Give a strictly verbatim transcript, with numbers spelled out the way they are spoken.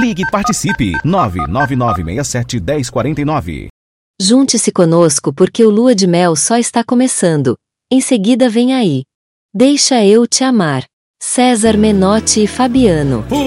Ligue e participe. nove nove nove seis sete um zero quatro nove. Junte-se conosco porque o Lua de Mel só está começando. Em seguida vem aí. Deixa eu te amar. César Menotti e Fabiano.